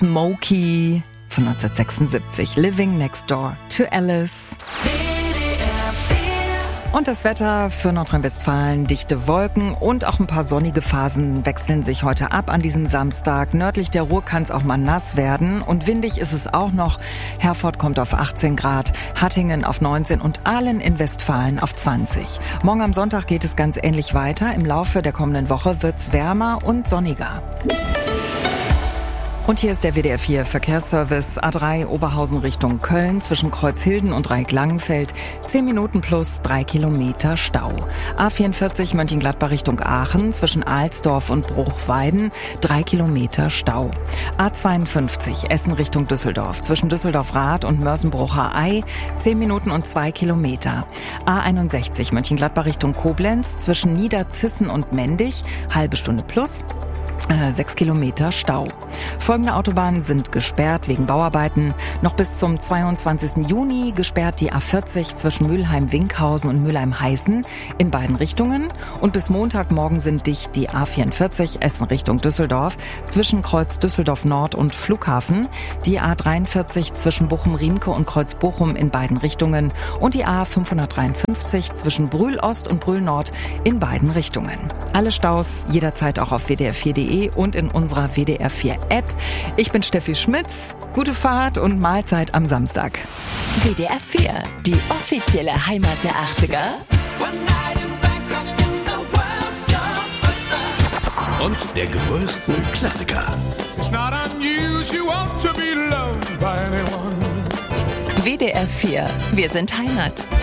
Smokey von 1976. Living Next Door to Alice. Und das Wetter für Nordrhein-Westfalen, dichte Wolken und auch ein paar sonnige Phasen wechseln sich heute ab an diesem Samstag. Nördlich der Ruhr kann es auch mal nass werden und windig ist es auch noch. Herford kommt auf 18 Grad, Hattingen auf 19 und Aalen in Westfalen auf 20. Morgen am Sonntag geht es ganz ähnlich weiter. Im Laufe der kommenden Woche wird's wärmer und sonniger. Und hier ist der WDR 4 Verkehrsservice. A3 Oberhausen Richtung Köln zwischen Kreuzhilden und Dreieck-Langenfeld. 10 Minuten plus 3 Kilometer Stau. A44 Mönchengladbach Richtung Aachen zwischen Alsdorf und Bruchweiden. 3 Kilometer Stau. A52 Essen Richtung Düsseldorf zwischen Düsseldorf-Rath und Mörsenbrucher-Ei. 10 Minuten und 2 Kilometer. A61 Mönchengladbach Richtung Koblenz zwischen Niederzissen und Mendig. Halbe Stunde plus. 6 Kilometer Stau. Folgende Autobahnen sind gesperrt wegen Bauarbeiten. Noch bis zum 22. Juni gesperrt die A40 zwischen Mülheim-Winkhausen und Mülheim-Heißen in beiden Richtungen. Und bis Montagmorgen sind dicht die A44 Essen Richtung Düsseldorf zwischen Kreuz Düsseldorf Nord und Flughafen, die A43 zwischen Bochum-Riemke und Kreuz Bochum in beiden Richtungen und die A553 zwischen Brühl Ost und Brühl Nord in beiden Richtungen. Alle Staus jederzeit auch auf wdr4.de und in unserer WDR 4 App. Ich bin Steffi Schmitz. Gute Fahrt und Mahlzeit am Samstag. WDR 4, die offizielle Heimat der 80er. Und der größten Klassiker. WDR 4, wir sind Heimat.